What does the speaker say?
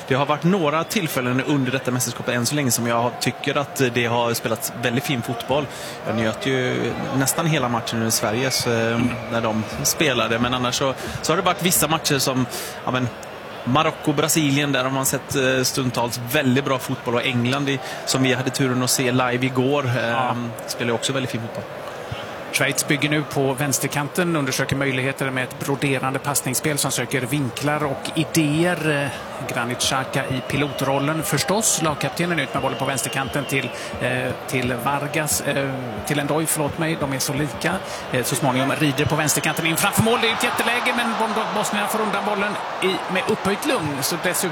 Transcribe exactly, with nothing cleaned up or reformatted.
det har varit några tillfällen under detta mästerskap än så länge som jag tycker att det har spelats väldigt fin fotboll. Jag njöt ju nästan hela matchen i Sverige när de spelade, men annars så, så har det varit vissa matcher som ja, men, Marocko, Brasilien, där har man sett stundtals väldigt bra fotboll, och England i, som vi hade turen att se live igår ja. eh, spelar också väldigt fin fotboll. Schweiz bygger nu på vänsterkanten, undersöker möjligheter med ett broderande passningsspel som söker vinklar och idéer. Granit Xhaka i pilotrollen förstås. Lagkaptenen ut med bollen på vänsterkanten till, eh, till Vargas, eh, till Endoy, förlåt mig, de är så lika. Eh, så småningom rider på vänsterkanten in framför mål. Det är ett jätteläge, men Bosnien får undan bollen i, med upphöjt lugn. Så dessutom